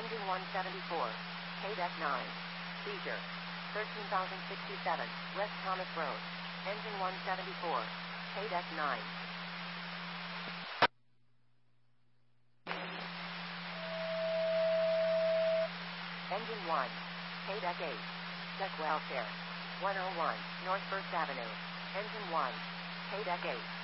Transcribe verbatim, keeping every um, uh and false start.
Engine one seventy-four. K-Deck nine. Seizure. thirteen thousand sixty-seven, West Thomas Road. Engine one seventy-four. K-Deck nine. Engine one. K-Deck eight. Deck welfare. one oh one, North First Avenue. Engine one. K-Deck eight.